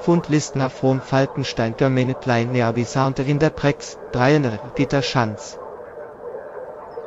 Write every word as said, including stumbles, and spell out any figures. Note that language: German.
Fundlisten från Falkenstein gemenet Neabisante in der Prex, Dreiener, Peter Schanz.